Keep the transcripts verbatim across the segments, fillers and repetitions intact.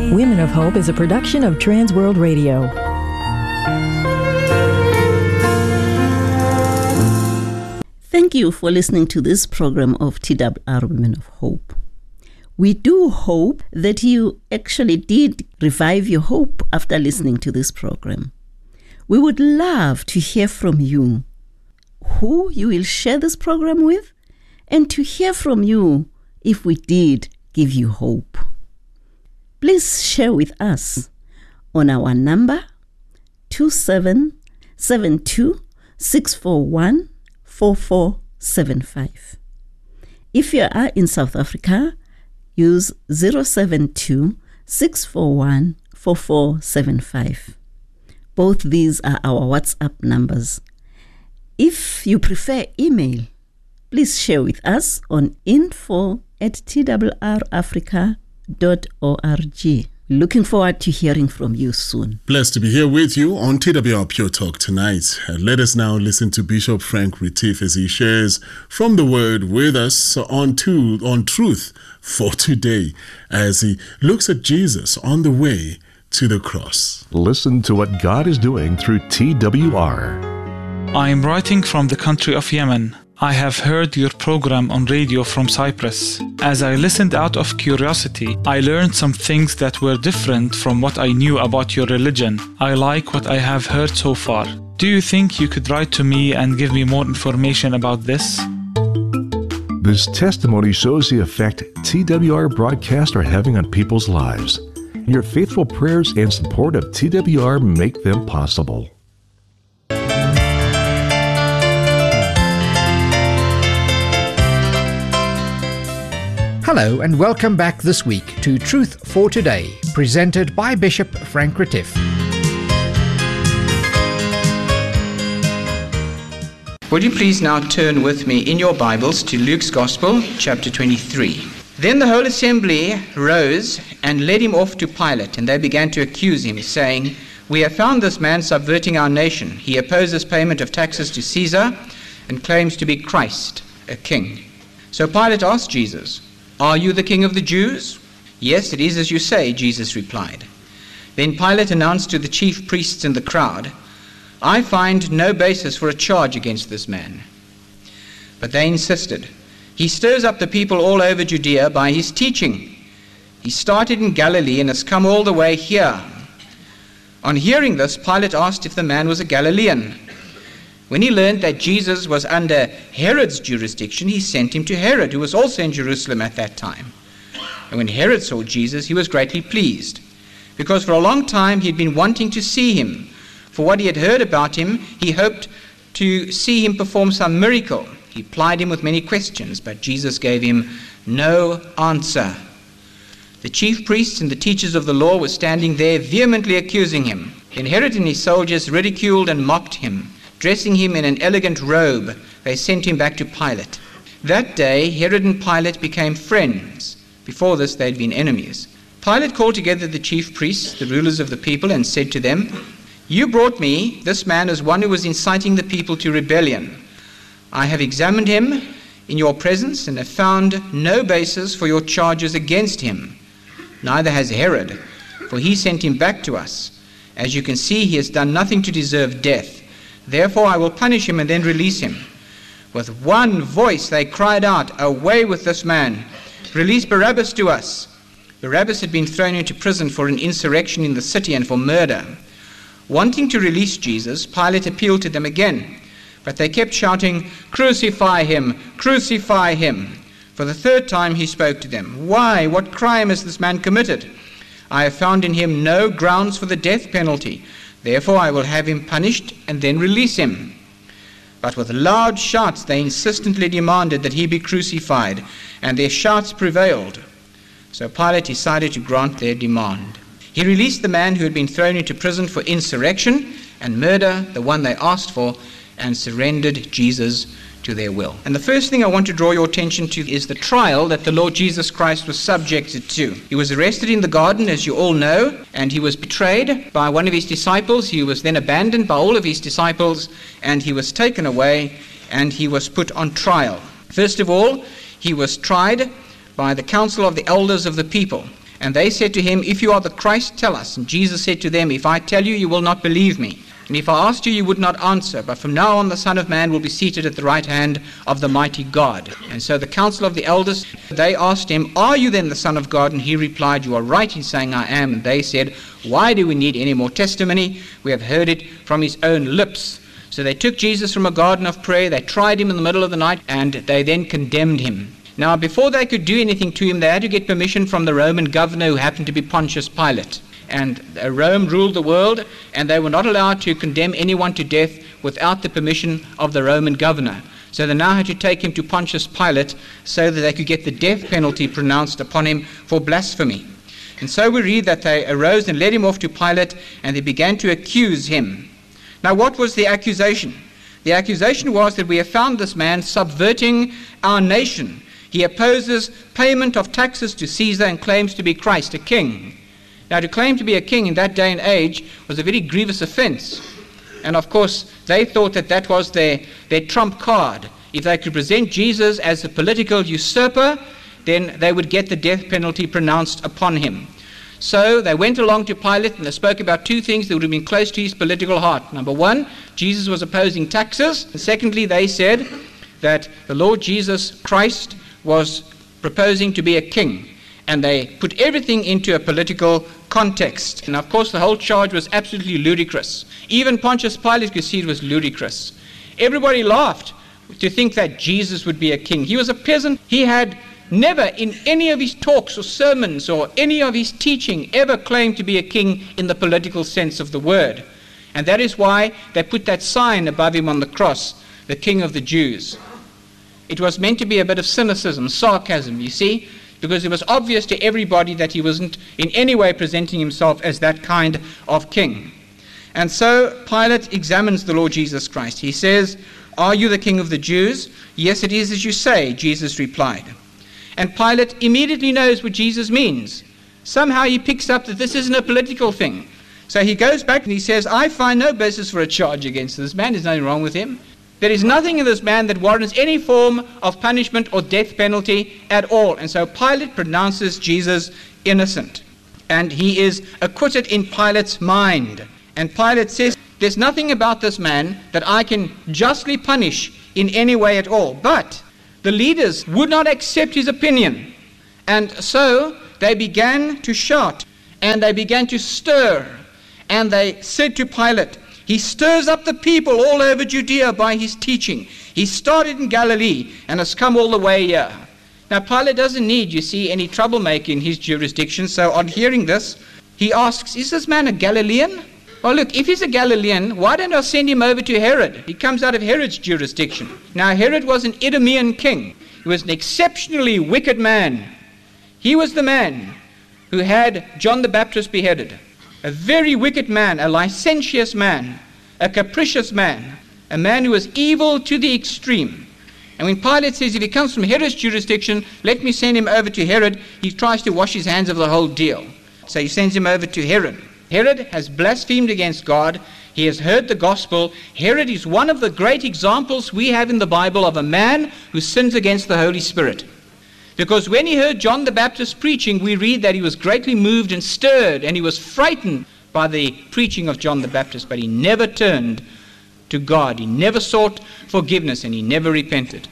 Women of Hope is a production of Trans World Radio. Thank you for listening to this program of T W R Women of Hope. We do hope that you actually did revive your hope after listening to this program. We would love to hear from you, who you will share this program with, and to hear from you if we did give you hope. Please share with us on our number two seven seven two, six four one, four four seven five. If you are in South Africa, use zero seven two, six four one, four four seven five. Both these are our WhatsApp numbers. If you prefer email, please share with us on info at t w r africa dot org. Looking forward to hearing from you soon. Blessed to be here with you on T W R Pure Talk tonight. And let us now listen to Bishop Frank Retief as he shares from the Word with us on, to, on truth for today as he looks at Jesus on the way to the cross. Listen to what God is doing through T W R. I am writing from the country of Yemen. I have heard your program on radio from Cyprus. As I listened out of curiosity, I learned some things that were different from what I knew about your religion. I like what I have heard so far. Do you think you could write to me and give me more information about this? This testimony shows the effect T W R broadcasts are having on people's lives. Your faithful prayers and support of T W R make them possible. Hello and welcome back this week to Truth for Today, presented by Bishop Frank Retief. Would you please now turn with me in your Bibles to Luke's Gospel, chapter twenty-three. Then the whole assembly rose and led him off to Pilate, and they began to accuse him, saying, "We have found this man subverting our nation. He opposes payment of taxes to Caesar and claims to be Christ, a king." So Pilate asked Jesus, "Are you the king of the Jews?" "Yes, it is as you say," Jesus replied. Then Pilate announced to the chief priests and the crowd, "I find no basis for a charge against this man." But they insisted, "He stirs up the people all over Judea by his teaching. He started in Galilee and has come all the way here." On hearing this, Pilate asked if the man was a Galilean. When he learned that Jesus was under Herod's jurisdiction, he sent him to Herod, who was also in Jerusalem at that time. And when Herod saw Jesus, he was greatly pleased, because for a long time he had been wanting to see him. For what he had heard about him, he hoped to see him perform some miracle. He plied him with many questions, but Jesus gave him no answer. The chief priests and the teachers of the law were standing there vehemently accusing him. Then Herod and his soldiers ridiculed and mocked him. Dressing him in an elegant robe, they sent him back to Pilate. That day, Herod and Pilate became friends. Before this, they had been enemies. Pilate called together the chief priests, the rulers of the people, and said to them, "You brought me this man as one who was inciting the people to rebellion. I have examined him in your presence and have found no basis for your charges against him. Neither has Herod, for he sent him back to us. As you can see, he has done nothing to deserve death. Therefore I will punish him and then release him." With one voice they cried out, "Away with this man! Release Barabbas to us!" Barabbas had been thrown into prison for an insurrection in the city and for murder. Wanting to release Jesus, Pilate appealed to them again, but they kept shouting, "Crucify him! Crucify him!" For the third time he spoke to them. "Why? What crime has this man committed? I have found in him no grounds for the death penalty. Therefore I will have him punished and then release him." But with loud shouts they insistently demanded that he be crucified, and their shouts prevailed. So Pilate decided to grant their demand. He released the man who had been thrown into prison for insurrection and murder, the one they asked for, and surrendered Jesus to their will. And the first thing I want to draw your attention to is the trial that the Lord Jesus Christ was subjected to. He was arrested in the garden, as you all know, and he was betrayed by one of his disciples. He was then abandoned by all of his disciples, and he was taken away, and he was put on trial. First of all, he was tried by the council of the elders of the people. And they said to him, "If you are the Christ, tell us." And Jesus said to them, "If I tell you, you will not believe me. And if I asked you, you would not answer. But from now on, the Son of Man will be seated at the right hand of the mighty God." And so the council of the elders, they asked him, "Are you then the Son of God?" And he replied, "You are right in saying I am." And they said, "Why do we need any more testimony? We have heard it from his own lips." So they took Jesus from a garden of prayer, they tried him in the middle of the night, and they then condemned him. Now, before they could do anything to him, they had to get permission from the Roman governor, who happened to be Pontius Pilate. And Rome ruled the world, and they were not allowed to condemn anyone to death without the permission of the Roman governor. So they now had to take him to Pontius Pilate so that they could get the death penalty pronounced upon him for blasphemy. And so we read that they arose and led him off to Pilate, and they began to accuse him. Now, what was the accusation? The accusation was that we have found this man subverting our nation. He opposes payment of taxes to Caesar and claims to be Christ, a king. Now, to claim to be a king in that day and age was a very grievous offense. And of course, they thought that that was their, their trump card. If they could present Jesus as a political usurper, then they would get the death penalty pronounced upon him. So they went along to Pilate and they spoke about two things that would have been close to his political heart. Number one, Jesus was opposing taxes. And secondly, they said that the Lord Jesus Christ was proposing to be a king. And they put everything into a political context. And of course, the whole charge was absolutely ludicrous. Even Pontius Pilate could see it was ludicrous. Everybody laughed to think that Jesus would be a king. He was a peasant. He had never in any of his talks or sermons or any of his teaching ever claimed to be a king in the political sense of the word. And that is why they put that sign above him on the cross, the King of the Jews. It was meant to be a bit of cynicism, sarcasm, you see, because it was obvious to everybody that he wasn't in any way presenting himself as that kind of king. And so Pilate examines the Lord Jesus Christ. He says, "Are you the King of the Jews?" "Yes, it is as you say," Jesus replied. And Pilate immediately knows what Jesus means. Somehow he picks up that this isn't a political thing. So he goes back and he says, "I find no basis for a charge against this man. There's nothing wrong with him. There is nothing in this man that warrants any form of punishment or death penalty at all." And so Pilate pronounces Jesus innocent. And he is acquitted in Pilate's mind. And Pilate says, "There's nothing about this man that I can justly punish in any way at all." But the leaders would not accept his opinion. And so they began to shout and they began to stir. And they said to Pilate, "He stirs up the people all over Judea by his teaching. He started in Galilee and has come all the way here." Now, Pilate doesn't need, you see, any troublemaker in his jurisdiction. So on hearing this, he asks, "Is this man a Galilean?" Well, look, if he's a Galilean, why don't I send him over to Herod? He comes out of Herod's jurisdiction. Now, Herod was an Idumean king. He was an exceptionally wicked man. He was the man who had John the Baptist beheaded. A very wicked man, a licentious man, a capricious man, a man who was evil to the extreme. And when Pilate says, if he comes from Herod's jurisdiction, let me send him over to Herod, he tries to wash his hands of the whole deal. So he sends him over to Herod. Herod has blasphemed against God. He has heard the gospel. Herod is one of the great examples we have in the Bible of a man who sins against the Holy Spirit. Because when he heard John the Baptist preaching, we read that he was greatly moved and stirred, and he was frightened by the preaching of John the Baptist, but he never turned to God. He never sought forgiveness, and he never repented.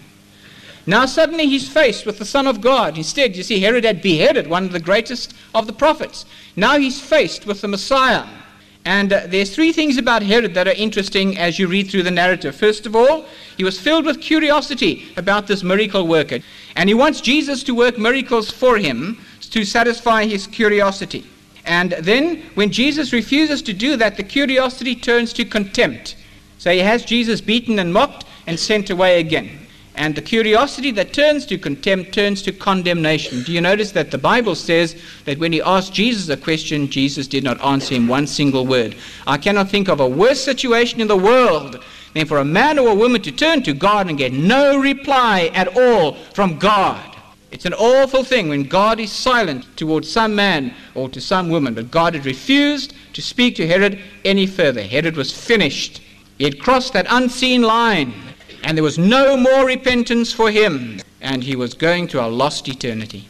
Now suddenly he's faced with the Son of God. Instead, you see, Herod had beheaded one of the greatest of the prophets. Now he's faced with the Messiah. And uh, there's three things about Herod that are interesting as you read through the narrative. First of all, he was filled with curiosity about this miracle worker. And he wants Jesus to work miracles for him to satisfy his curiosity. And then when Jesus refuses to do that, the curiosity turns to contempt. So he has Jesus beaten and mocked and sent away again. And the curiosity that turns to contempt turns to condemnation. Do you notice that the Bible says that when he asked Jesus a question, Jesus did not answer him one single word? I cannot think of a worse situation in the world than for a man or a woman to turn to God and get no reply at all from God. It's an awful thing when God is silent towards some man or to some woman. But God had refused to speak to Herod any further. Herod was finished. He had crossed that unseen line. And there was no more repentance for him, and he was going to a lost eternity.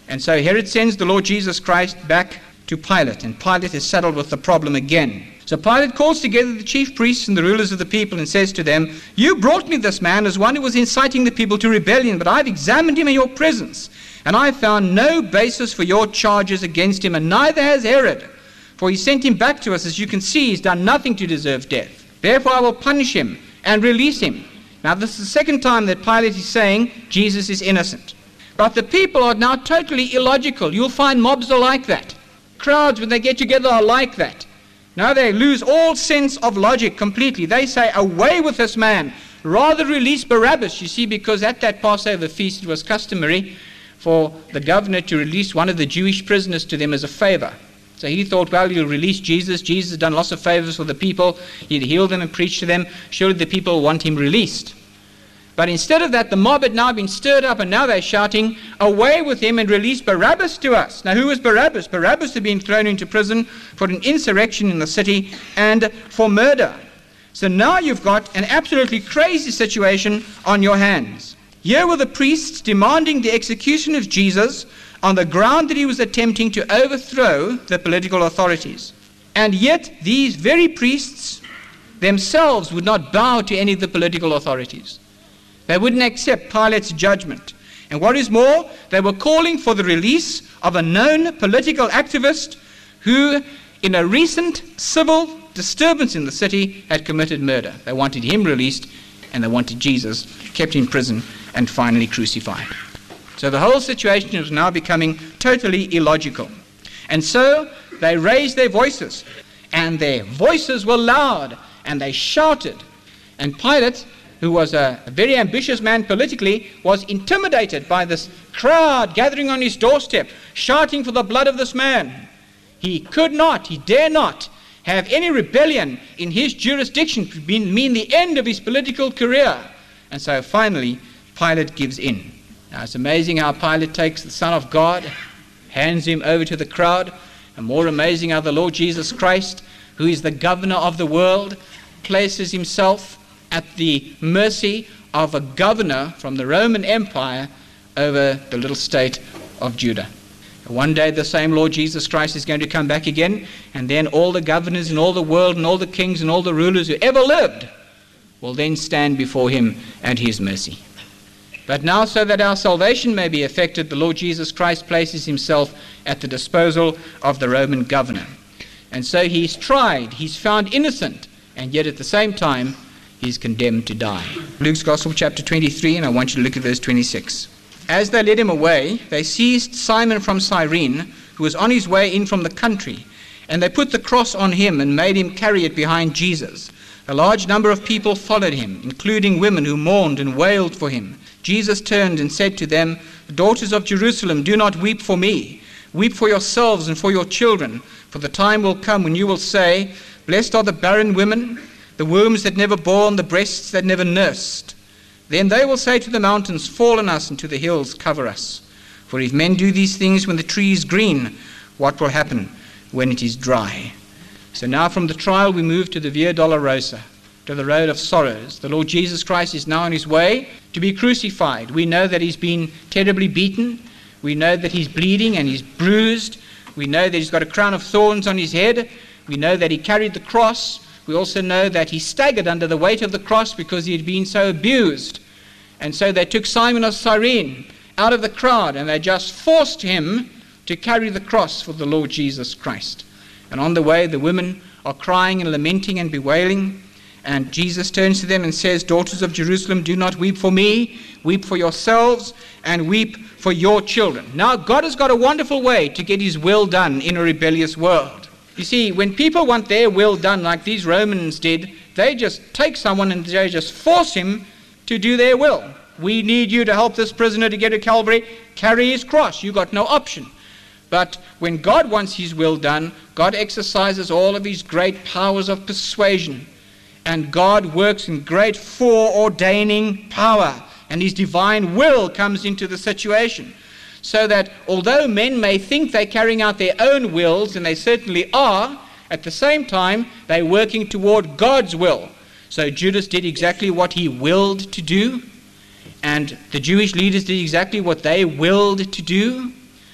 And so Herod sends the Lord Jesus Christ back to Pilate, and Pilate is saddled with the problem again. So Pilate calls together the chief priests and the rulers of the people and says to them, "You brought me this man as one who was inciting the people to rebellion, but I've examined him in your presence, and I found no basis for your charges against him, and neither has Herod. For he sent him back to us. As you can see, he's done nothing to deserve death. Therefore I will punish him and release him." Now this is the second time that Pilate is saying Jesus is innocent. But the people are now totally illogical. You'll find mobs are like that. Crowds, when they get together, are like that. Now they lose all sense of logic completely. They say, "Away with this man. Rather release Barabbas." You see, because at that Passover feast it was customary for the governor to release one of the Jewish prisoners to them as a favor. So he thought, well, you'll release Jesus. Jesus has done lots of favors for the people. He'd healed them and preached to them. Surely the people want him released. But instead of that, the mob had now been stirred up, and now they're shouting, "Away with him and release Barabbas to us." Now, who was Barabbas? Barabbas had been thrown into prison for an insurrection in the city and for murder. So now you've got an absolutely crazy situation on your hands. Here were the priests demanding the execution of Jesus on the ground that he was attempting to overthrow the political authorities. And yet these very priests themselves would not bow to any of the political authorities. They wouldn't accept Pilate's judgment. And what is more, they were calling for the release of a known political activist who, in a recent civil disturbance in the city, had committed murder. They wanted him released, and they wanted Jesus kept in prison and finally crucified. So the whole situation was now becoming totally illogical. And so they raised their voices, and their voices were loud, and they shouted. And Pilate, who was a, a very ambitious man politically, was intimidated by this crowd gathering on his doorstep, shouting for the blood of this man. He could not, he dare not, have any rebellion in his jurisdiction to mean the end of his political career. And so finally, Pilate gives in. Now it's amazing how Pilate takes the Son of God, hands him over to the crowd, and more amazing how the Lord Jesus Christ, who is the governor of the world, places himself at the mercy of a governor from the Roman Empire over the little state of Judah. One day the same Lord Jesus Christ is going to come back again, and then all the governors in all the world and all the kings and all the rulers who ever lived will then stand before him at his mercy. But now, so that our salvation may be effected, the Lord Jesus Christ places himself at the disposal of the Roman governor. And so he's tried, he's found innocent, and yet at the same time he's condemned to die. Luke's Gospel, chapter twenty-three, and I want you to look at verse twenty-six. As they led him away, they seized Simon from Cyrene, who was on his way in from the country, and they put the cross on him and made him carry it behind Jesus. A large number of people followed him, including women who mourned and wailed for him. Jesus turned and said to them, "Daughters of Jerusalem, do not weep for me. Weep for yourselves and for your children, for the time will come when you will say, 'Blessed are the barren women, the wombs that never bore, and the breasts that never nursed.' Then they will say to the mountains, 'Fall on us,' and to the hills, 'Cover us.' For if men do these things when the tree is green, what will happen when it is dry?" So now from the trial we move to the Via Dolorosa, to the road of sorrows. The Lord Jesus Christ is now on his way to be crucified. We know that he's been terribly beaten. We know that he's bleeding and he's bruised. We know that he's got a crown of thorns on his head. We know that he carried the cross. We also know that he staggered under the weight of the cross because he had been so abused. And so they took Simon of Cyrene out of the crowd, and they just forced him to carry the cross for the Lord Jesus Christ. And on the way, the women are crying and lamenting and bewailing. And Jesus turns to them and says, "Daughters of Jerusalem, do not weep for me. Weep for yourselves and weep for your children." Now, God has got a wonderful way to get his will done in a rebellious world. You see, when people want their will done like these Romans did, they just take someone and they just force him to do their will. "We need you to help this prisoner to get to Calvary. Carry his cross. You got no option." But when God wants his will done, God exercises all of his great powers of persuasion. And God works in great foreordaining power. And his divine will comes into the situation. So that although men may think they're carrying out their own wills, and they certainly are, at the same time, they're working toward God's will. So Judas did exactly what he willed to do. And the Jewish leaders did exactly what they willed to do.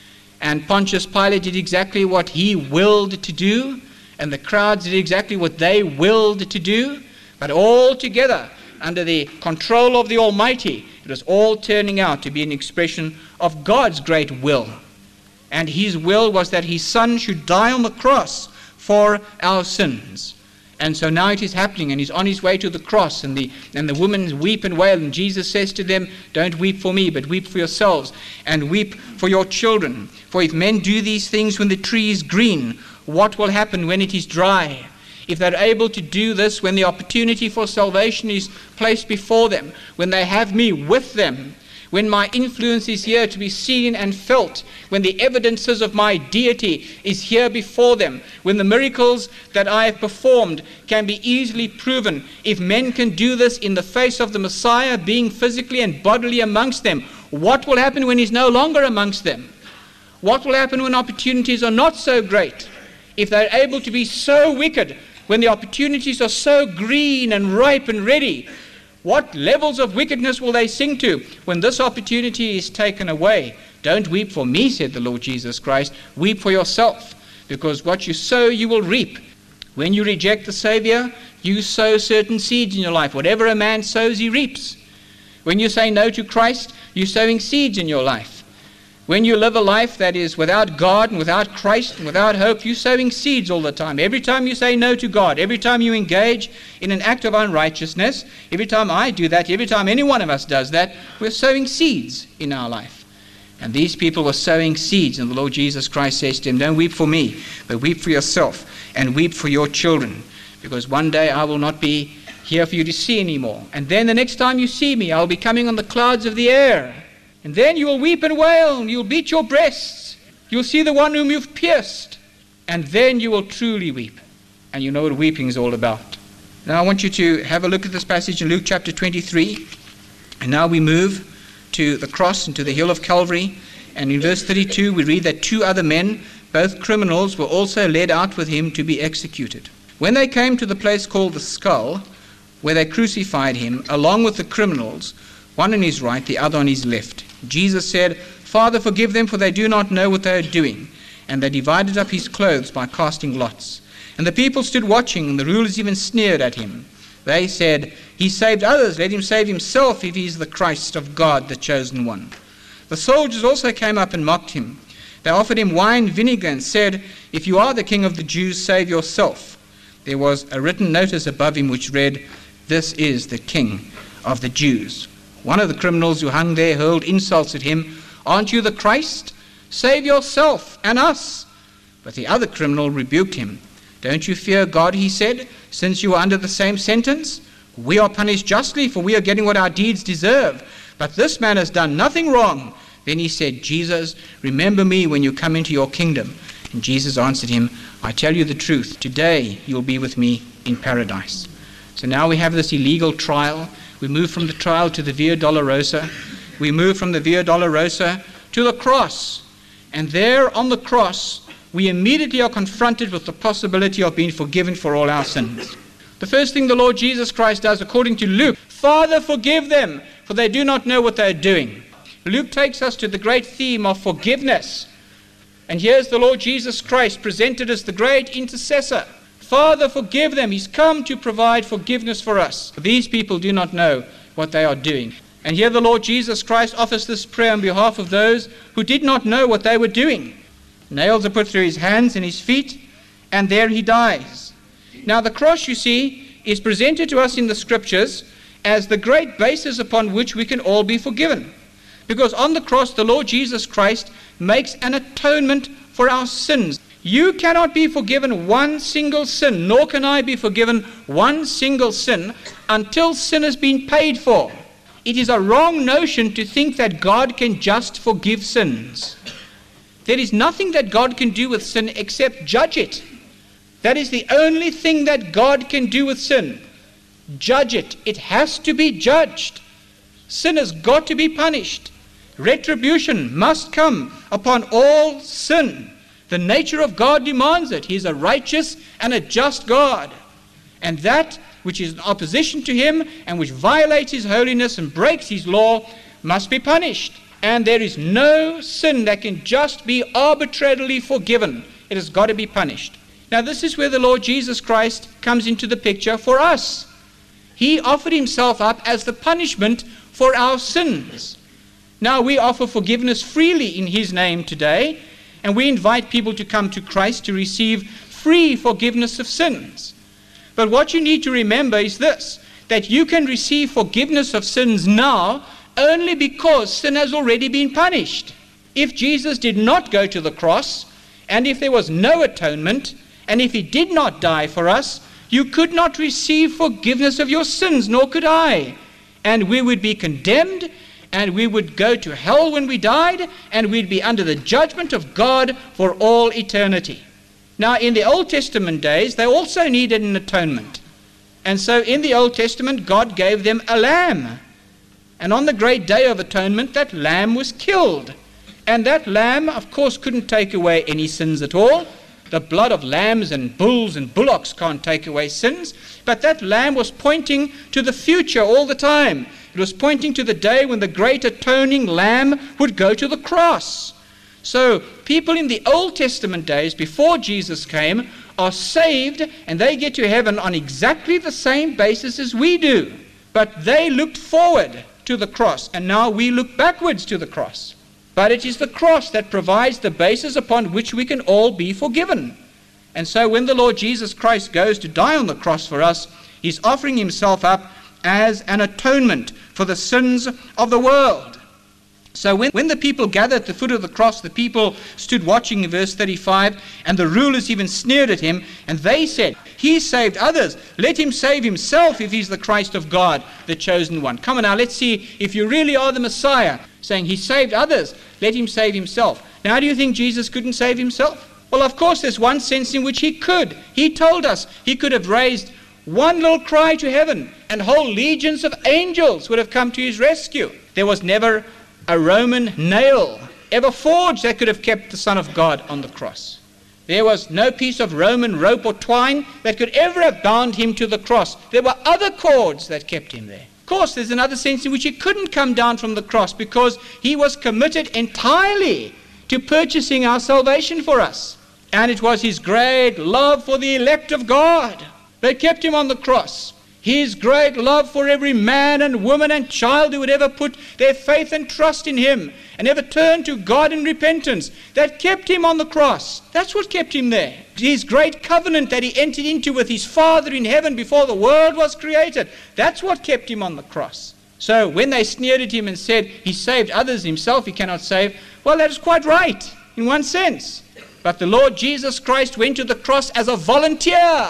and Pontius Pilate did exactly what he willed to do, and the crowds did exactly what they willed to do, but all together, under the control of the Almighty, it was all turning out to be an expression of God's great will. And his will was that his Son should die on the cross for our sins. And so now it is happening, and he's on his way to the cross, and the and the women weep and wail, and Jesus says to them, don't weep for me, but weep for yourselves, and weep for your children. For if men do these things when the tree is green, what will happen when it is dry? If they're able to do this when the opportunity for salvation is placed before them, when they have me with them, when my influence is here to be seen and felt, when the evidences of my deity is here before them, when the miracles that I have performed can be easily proven, if men can do this in the face of the Messiah being physically and bodily amongst them, what will happen when he's no longer amongst them? What will happen when opportunities are not so great? If they're able to be so wicked, when the opportunities are so green and ripe and ready, what levels of wickedness will they sink to when this opportunity is taken away? Don't weep for me, said the Lord Jesus Christ. Weep for yourself, because what you sow, you will reap. When you reject the Savior, you sow certain seeds in your life. Whatever a man sows, he reaps. When you say no to Christ, you're sowing seeds in your life. When you live a life that is without God and without Christ and without hope, you're sowing seeds all the time. Every time you say no to God, every time you engage in an act of unrighteousness, every time I do that, every time any one of us does that, we're sowing seeds in our life. And these people were sowing seeds, and the Lord Jesus Christ says to them, don't weep for me, but weep for yourself and weep for your children, because one day I will not be here for you to see anymore. And then the next time you see me, I'll be coming on the clouds of the air. And then you will weep and wail, and you'll beat your breasts. You'll see the one whom you've pierced. And then you will truly weep. And you know what weeping is all about. Now I want you to have a look at this passage in Luke chapter twenty-three. And now we move to the cross and to the hill of Calvary. And in verse thirty-two we read that two other men, both criminals, were also led out with him to be executed. When they came to the place called the Skull, where they crucified him, along with the criminals, one on his right, the other on his left, Jesus said, Father, forgive them, for they do not know what they are doing. And they divided up his clothes by casting lots. And the people stood watching, and the rulers even sneered at him. They said, He saved others, let him save himself if he is the Christ of God, the chosen one. The soldiers also came up and mocked him. They offered him wine vinegar and said, If you are the king of the Jews, save yourself. There was a written notice above him which read, This is the king of the Jews. One of the criminals who hung there hurled insults at him. Aren't you the Christ? Save yourself and us. But the other criminal rebuked him. Don't you fear God, he said, since you are under the same sentence? We are punished justly, for we are getting what our deeds deserve. But this man has done nothing wrong. Then he said, Jesus, remember me when you come into your kingdom. And Jesus answered him, I tell you the truth, today you'll be with me in paradise. So now we have this illegal trial. We move from the trial to the Via Dolorosa. We move from the Via Dolorosa to the cross. And there on the cross, we immediately are confronted with the possibility of being forgiven for all our sins. The first thing the Lord Jesus Christ does, according to Luke, Father, forgive them, for they do not know what they are doing. Luke takes us to the great theme of forgiveness. And here's the Lord Jesus Christ presented as the great intercessor. Father, forgive them. He's come to provide forgiveness for us. These people do not know what they are doing. And here the Lord Jesus Christ offers this prayer on behalf of those who did not know what they were doing. Nails are put through his hands and his feet, and there he dies. Now the cross, you see, is presented to us in the scriptures as the great basis upon which we can all be forgiven. Because on the cross, the Lord Jesus Christ makes an atonement for our sins. You cannot be forgiven one single sin, nor can I be forgiven one single sin until sin has been paid for. It is a wrong notion to think that God can just forgive sins. There is nothing that God can do with sin except judge it. That is the only thing that God can do with sin. Judge it. It has to be judged. Sin has got to be punished. Retribution must come upon all sin. The nature of God demands it. He is a righteous and a just God. And that which is in opposition to him and which violates his holiness and breaks his law must be punished. And there is no sin that can just be arbitrarily forgiven. It has got to be punished. Now this is where the Lord Jesus Christ comes into the picture for us. He offered himself up as the punishment for our sins. Now we offer forgiveness freely in his name today, and we invite people to come to Christ to receive free forgiveness of sins. But what you need to remember is this, that you can receive forgiveness of sins now only because sin has already been punished. If Jesus did not go to the cross, and if there was no atonement, and if he did not die for us, you could not receive forgiveness of your sins, nor could I. And we would be condemned, and we would go to hell when we died, and we'd be under the judgment of God for all eternity. Now, in the Old Testament days, they also needed an atonement. And so in the Old Testament, God gave them a lamb. And on the great day of atonement, that lamb was killed. And that lamb, of course, couldn't take away any sins at all. The blood of lambs and bulls and bullocks can't take away sins. But that lamb was pointing to the future all the time. It was pointing to the day when the great atoning lamb would go to the cross. So people in the Old Testament days, before Jesus came, are saved, and they get to heaven on exactly the same basis as we do. But they looked forward to the cross, and now we look backwards to the cross. But it is the cross that provides the basis upon which we can all be forgiven. And so when the Lord Jesus Christ goes to die on the cross for us, he's offering himself up as an atonement for the sins of the world. So when, when the people gathered at the foot of the cross, the people stood watching in verse thirty-five, and the rulers even sneered at him, and they said, he saved others. Let him save himself if he's the Christ of God, the chosen one. Come on now, let's see if you really are the Messiah. Saying he saved others, let him save himself. Now, do you think Jesus couldn't save himself? Well, of course, there's one sense in which he could. He told us he could have raised one little cry to heaven, and whole legions of angels would have come to his rescue. There was never a Roman nail ever forged that could have kept the Son of God on the cross. There was no piece of Roman rope or twine that could ever have bound him to the cross. There were other cords that kept him there. Of course, there's another sense in which he couldn't come down from the cross because he was committed entirely to purchasing our salvation for us. And it was his great love for the elect of God that kept him on the cross. His great love for every man and woman and child who would ever put their faith and trust in him and ever turn to God in repentance, that kept him on the cross. That's what kept him there. His great covenant that he entered into with his Father in heaven before the world was created, that's what kept him on the cross. So when they sneered at him and said he saved others, himself he cannot save, well, that is quite right in one sense. But the Lord Jesus Christ went to the cross as a volunteer.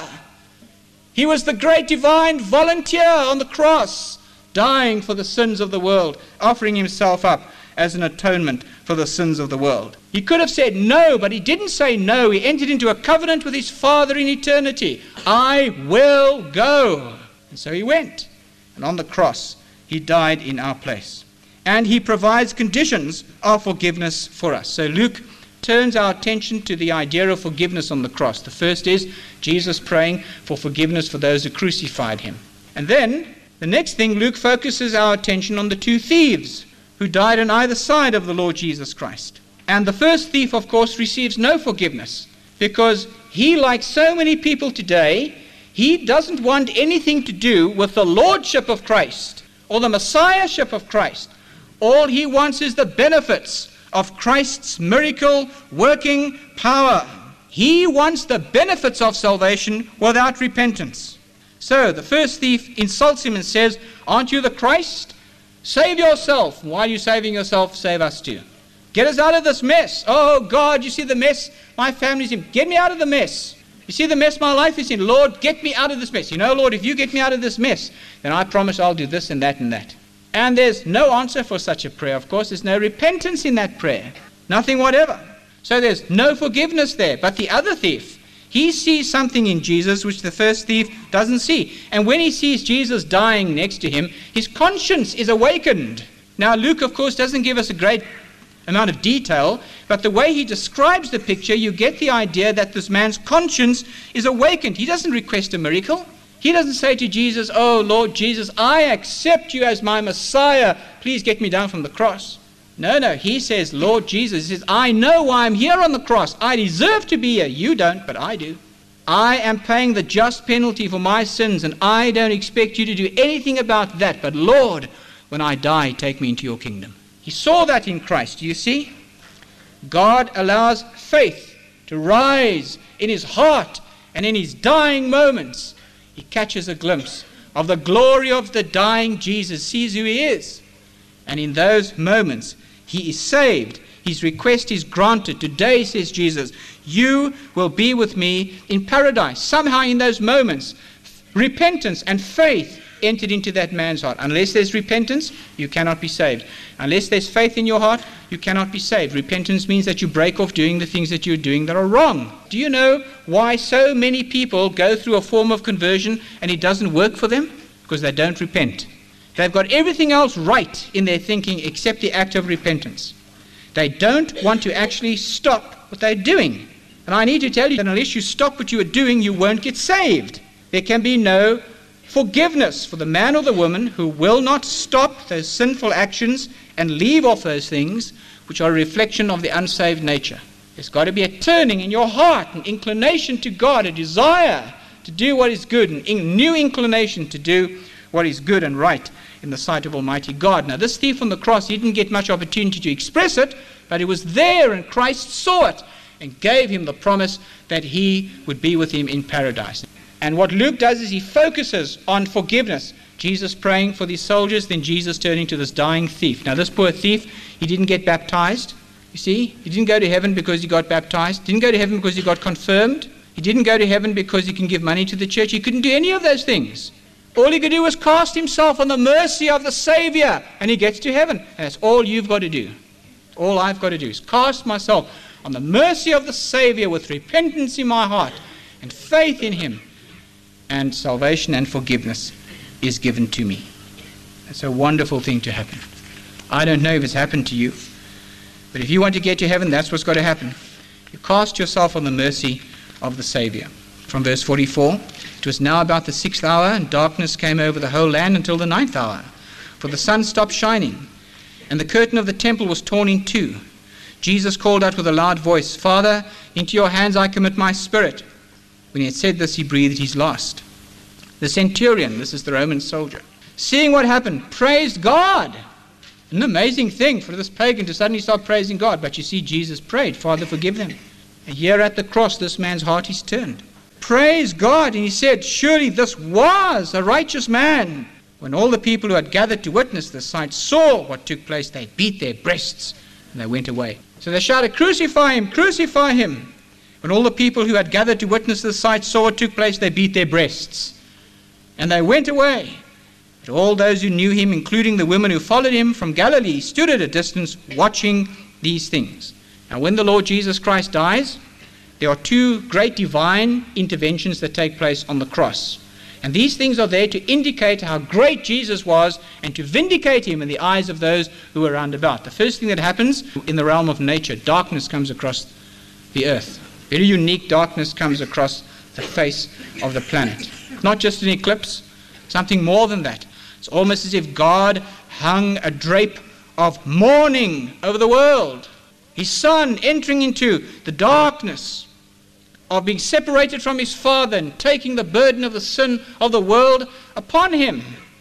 He was the great divine volunteer on the cross, dying for the sins of the world, offering himself up as an atonement for the sins of the world. He could have said no, but he didn't say no. He entered into a covenant with his Father in eternity. I will go. And so he went. And on the cross, he died in our place. And he provides conditions of forgiveness for us. So Luke turns our attention to the idea of forgiveness on the cross. The first is Jesus praying for forgiveness for those who crucified him. And then, the next thing, Luke focuses our attention on the two thieves who died on either side of the Lord Jesus Christ. And the first thief, of course, receives no forgiveness because he, like so many people today, he doesn't want anything to do with the lordship of Christ or the messiahship of Christ. All he wants is the benefits of Christ's miracle working power. He wants the benefits of salvation without repentance. So the first thief insults him and says, aren't you the Christ? Save yourself. Why are you saving yourself? Save us too. Get us out of this mess. Oh God, you see the mess my family's in. Get me out of the mess. You see the mess my life is in. Lord, get me out of this mess. You know, Lord, if you get me out of this mess, then I promise I'll do this and that and that. And there's no answer for such a prayer, of course. There's no repentance in that prayer. Nothing whatever. So there's no forgiveness there. But the other thief, he sees something in Jesus which the first thief doesn't see. And when he sees Jesus dying next to him, his conscience is awakened. Now, Luke, of course, doesn't give us a great amount of detail, but the way he describes the picture, you get the idea that this man's conscience is awakened. He doesn't request a miracle. He doesn't say to Jesus, oh, Lord Jesus, I accept you as my Messiah. Please get me down from the cross. No, no, he says, Lord Jesus, he says, I know why I'm here on the cross. I deserve to be here. You don't, but I do. I am paying the just penalty for my sins, and I don't expect you to do anything about that. But Lord, when I die, take me into your kingdom. He saw that in Christ, you see. God allows faith to rise in his heart, and in his dying moments, he catches a glimpse of the glory of the dying Jesus, sees who he is. And in those moments, he is saved. His request is granted. Today, says Jesus, you will be with me in paradise. Somehow in those moments, repentance and faith entered into that man's heart. Unless there's repentance, you cannot be saved. Unless there's faith in your heart, you cannot be saved. Repentance means that you break off doing the things that you're doing that are wrong. Do you know why so many people go through a form of conversion and it doesn't work for them? Because they don't repent. They've got everything else right in their thinking except the act of repentance. They don't want to actually stop what they're doing. And I need to tell you that unless you stop what you are doing, you won't get saved. There can be no forgiveness for the man or the woman who will not stop those sinful actions and leave off those things which are a reflection of the unsaved nature. There's got to be a turning in your heart, an inclination to God, a desire to do what is good, a new inclination to do what is good and right in the sight of Almighty God. Now, this thief on the cross, he didn't get much opportunity to express it, but it was there, and Christ saw it and gave him the promise that he would be with him in paradise. And what Luke does is he focuses on forgiveness. Jesus praying for these soldiers, then Jesus turning to this dying thief. Now, this poor thief, he didn't get baptized. You see, he didn't go to heaven because he got baptized. Didn't go to heaven because he got confirmed. He didn't go to heaven because he can give money to the church. He couldn't do any of those things. All he could do was cast himself on the mercy of the Savior, and he gets to heaven. And that's all you've got to do. All I've got to do is cast myself on the mercy of the Savior with repentance in my heart and faith in him, and salvation and forgiveness is given to me. That's a wonderful thing to happen. I don't know if it's happened to you, but if you want to get to heaven, that's what's got to happen. You cast yourself on the mercy of the Savior. From verse forty-four, it was now about the sixth hour, and darkness came over the whole land until the ninth hour. For the sun stopped shining, and the curtain of the temple was torn in two. Jesus called out with a loud voice, Father, into your hands I commit my spirit. When he had said this, he breathed his last. The centurion, this is the Roman soldier, seeing what happened, praised God. An amazing thing for this pagan to suddenly start praising God. But you see, Jesus prayed, Father, forgive them. And here at the cross, this man's heart is turned. Praise God. And he said, surely this was a righteous man. When all the people who had gathered to witness this sight saw what took place, they beat their breasts and they went away. So they shouted, crucify him, crucify him. When all the people who had gathered to witness the sight saw what took place, they beat their breasts and they went away. But all those who knew him, including the women who followed him from Galilee, stood at a distance watching these things. Now, when the Lord Jesus Christ dies, there are two great divine interventions that take place on the cross. And these things are there to indicate how great Jesus was and to vindicate him in the eyes of those who were round about. The first thing that happens in the realm of nature, darkness comes across the earth. Very unique darkness comes across the face of the planet. Not just an eclipse, something more than that. It's almost as if God hung a drape of mourning over the world. His son entering into the darkness of being separated from his Father and taking the burden of the sin of the world upon him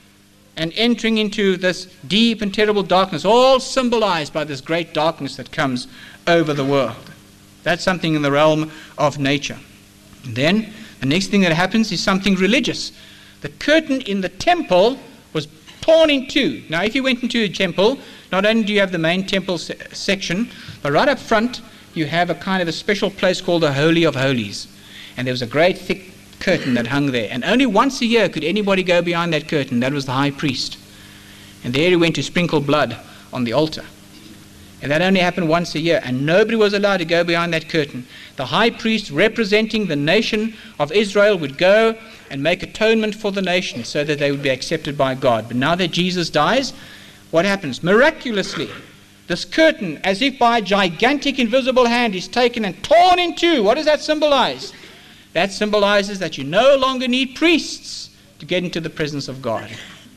and entering into this deep and terrible darkness, all symbolized by this great darkness that comes over the world. That's something in the realm of nature. And then the next thing that happens is something religious. The curtain in the temple was torn in two. Now, if you went into a temple, not only do you have the main temple se- section, but right up front, you have a kind of a special place called the Holy of Holies. And there was a great thick curtain that hung there. And only once a year could anybody go behind that curtain. That was the high priest. And there he went to sprinkle blood on the altar. And that only happened once a year. And nobody was allowed to go behind that curtain. The high priest, representing the nation of Israel, would go and make atonement for the nation so that they would be accepted by God. But now that Jesus dies, what happens? Miraculously, this curtain, as if by a gigantic invisible hand, is taken and torn in two. What does that symbolize? That symbolizes that you no longer need priests to get into the presence of God.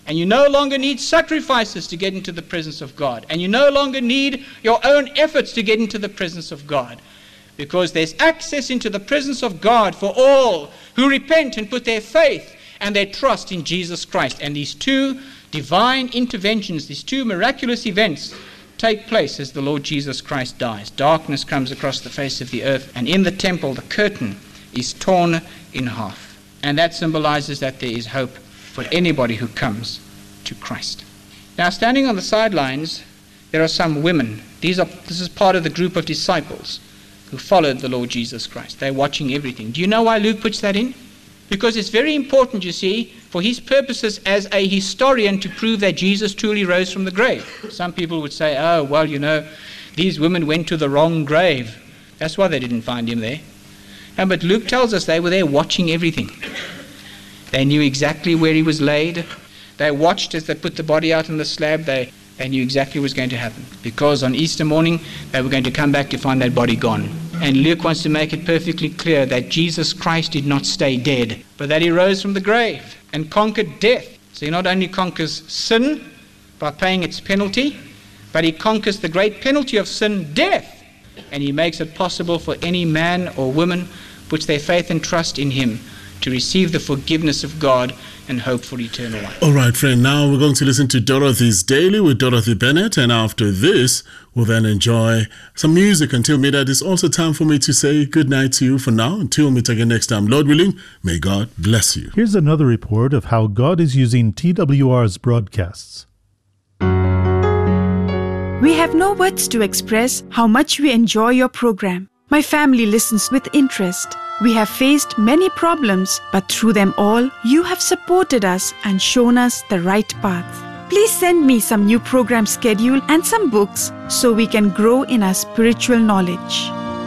And you no longer need sacrifices to get into the presence of God. And you no longer need your own efforts to get into the presence of God. Because there's access into the presence of God for all who repent and put their faith and their trust in Jesus Christ. And these two divine interventions, these two miraculous events, take place as the Lord Jesus Christ dies. Darkness comes across the face of the earth, and in the temple the curtain is torn in half. And that symbolizes that there is hope for anybody who comes to Christ. Now, standing on the sidelines, there are some women. These are, this is part of the group of disciples who followed the Lord Jesus Christ. They're watching everything. Do you know why Luke puts that in? Because it's very important, you see, for his purposes as a historian to prove that Jesus truly rose from the grave. Some people would say, oh, well, you know, these women went to the wrong grave. That's why they didn't find him there. And but Luke tells us they were there watching everything. They knew exactly where he was laid. They watched as they put the body out on the slab. They, they knew exactly what was going to happen. Because on Easter morning, they were going to come back to find that body gone. And Luke wants to make it perfectly clear that Jesus Christ did not stay dead, but that he rose from the grave and conquered death. So he not only conquers sin by paying its penalty, but he conquers the great penalty of sin, death. And he makes it possible for any man or woman puts their faith and trust in him to receive the forgiveness of God and hope for eternal life. All right, friend, now we're going to listen to Dorothy's Daily with Dorothy Bennett, and after this, we'll then enjoy some music until midnight. It's also time for me to say good night to you for now. Until we meet again next time, Lord willing, may God bless you. Here's another report of how God is using T W R's broadcasts. We have no words to express how much we enjoy your program. My family listens with interest. We have faced many problems, but through them all, you have supported us and shown us the right path. Please send me some new program schedule and some books so we can grow in our spiritual knowledge.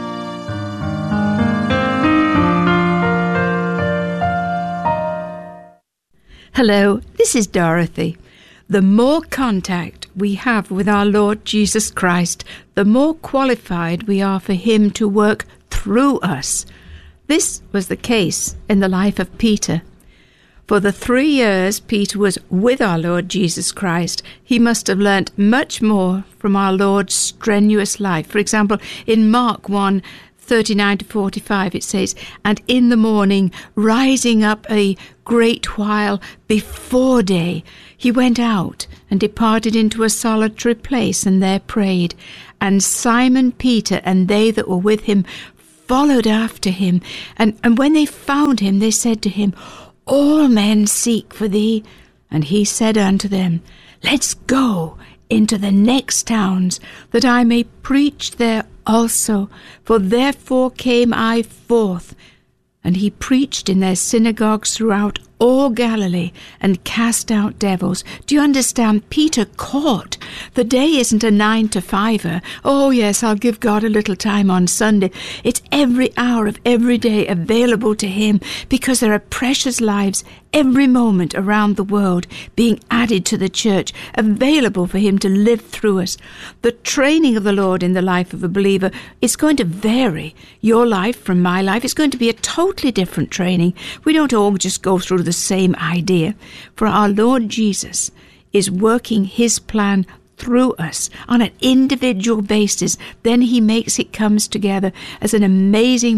Hello, this is Dorothy. The more contact we have with our Lord Jesus Christ, the more qualified we are for Him to work through us. This was the case in the life of Peter. For the three years Peter was with our Lord Jesus Christ, he must have learnt much more from our Lord's strenuous life. For example, in Mark one, thirty-nine to forty-five, it says, "And in the morning, rising up a great while before day, he went out and departed into a solitary place, and there prayed. And Simon Peter and they that were with him followed after him. And, and when they found him, they said to him, All men seek for thee. And he said unto them, Let's go into the next towns, that I may preach there also. For therefore came I forth. And he preached in their synagogues throughout all Galilee, and cast out devils." Do you understand? Peter caught. The day isn't a nine to fiver. Oh yes, I'll give God a little time on Sunday. It's every hour of every day available to him, because there are precious lives every moment around the world being added to the church, available for him to live through us. The training of the Lord in the life of a believer is going to vary. Your life from my life is going to be a totally different training. We don't all just go through the same idea. For our Lord Jesus is working his plan through us on an individual basis. Then he makes it comes together as an amazing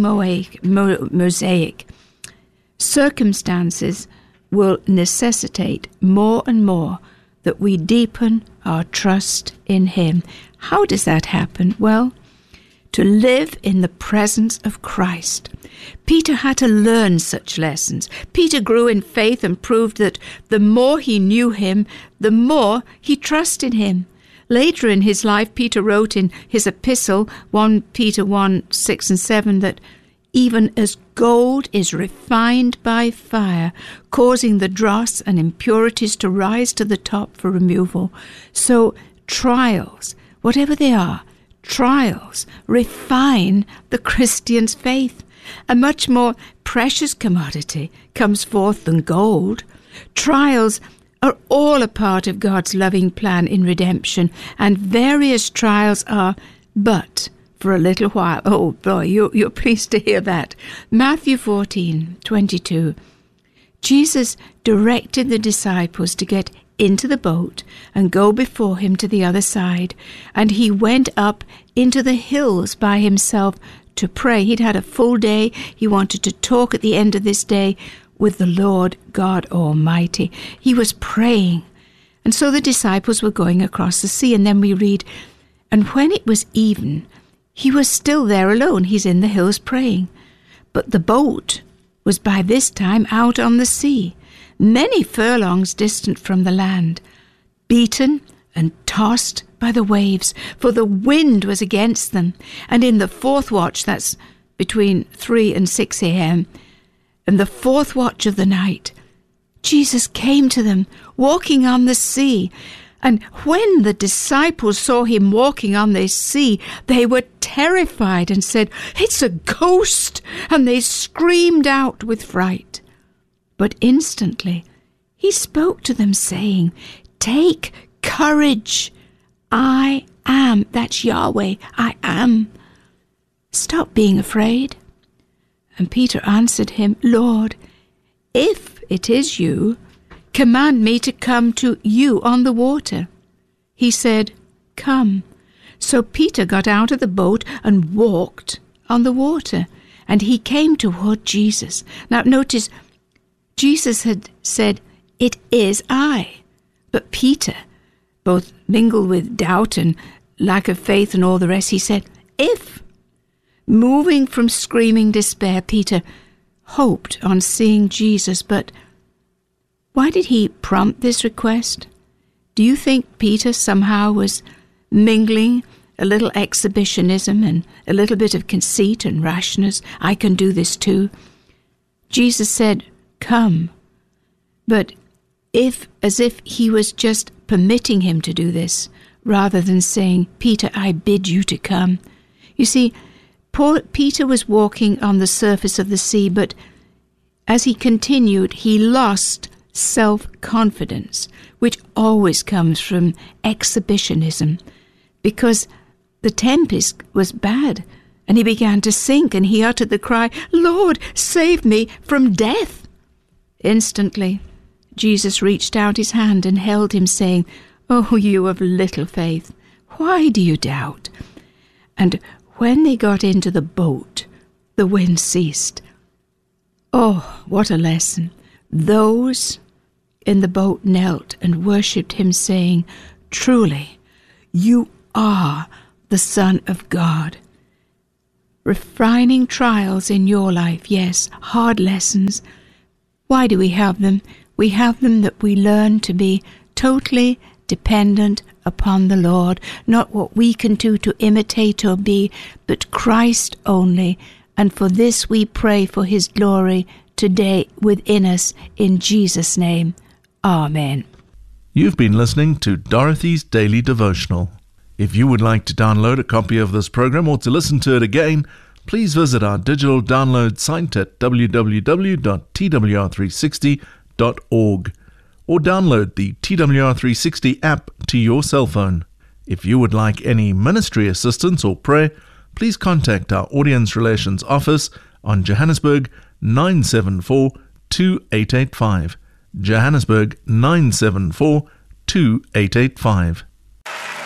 mosaic. Circumstances will necessitate more and more that we deepen our trust in him. How does that happen? Well, to live in the presence of Christ. Peter had to learn such lessons. Peter grew in faith and proved that the more he knew him, the more he trusted him. Later in his life, Peter wrote in his epistle, First Peter one, six and seven, that even as gold is refined by fire, causing the dross and impurities to rise to the top for removal, so trials, whatever they are, trials refine the Christian's faith. A much more precious commodity comes forth than gold. Trials are all a part of God's loving plan in redemption, and various trials are but for a little while. Oh boy, you're, you're pleased to hear that. Matthew fourteen, twenty-two. Jesus directed the disciples to get into the boat and go before him to the other side. And he went up into the hills by himself to pray. He'd had a full day. He wanted to talk at the end of this day with the Lord God Almighty. He was praying. And so the disciples were going across the sea. And then we read, and when it was even, he was still there alone. He's in the hills praying. But the boat was by this time out on the sea, many furlongs distant from the land, beaten and tossed by the waves, for the wind was against them. And in the fourth watch, that's between three and six a.m., and the fourth watch of the night, Jesus came to them, walking on the sea. And when the disciples saw him walking on the sea, they were terrified and said, "It's a ghost!" And they screamed out with fright. But instantly he spoke to them, saying, "Take courage. I am." That's Yahweh. I am. "Stop being afraid." And Peter answered him, "Lord, if it is you, command me to come to you on the water." He said, "Come." So Peter got out of the boat and walked on the water, and he came toward Jesus. Now notice, Jesus had said, "It is I." But Peter, both mingled with doubt and lack of faith and all the rest, he said, "If." Moving from screaming despair, Peter hoped on seeing Jesus, but why did he prompt this request? Do you think Peter somehow was mingling a little exhibitionism and a little bit of conceit and rashness? I can do this too. Jesus said, "Come." But if, as if he was just permitting him to do this, rather than saying, "Peter, I bid you to come." You see, Paul, Peter was walking on the surface of the sea, but as he continued, he lost self-confidence, which always comes from exhibitionism, because the tempest was bad, and he began to sink, and he uttered the cry, "Lord, save me from death." Instantly, Jesus reached out his hand and held him, saying, "Oh, you of little faith, why do you doubt?" And when they got into the boat, the wind ceased. Oh, what a lesson. Those in the boat knelt and worshipped him, saying, "Truly, you are the Son of God." Refining trials in your life, yes, hard lessons. Why do we have them? We have them that we learn to be totally dependent upon the Lord, not what we can do to imitate or be, but Christ only. And for this we pray for his glory today within us, in Jesus' name. Amen. You've been listening to Dorothy's Daily Devotional. If you would like to download a copy of this program or to listen to it again, please visit our digital download site at w w w dot t w r three sixty dot org or download the T W R three sixty app to your cell phone. If you would like any ministry assistance or prayer, please contact our Audience Relations Office on Johannesburg nine seven four two eight eight five. Johannesburg nine seven four two eight eight five.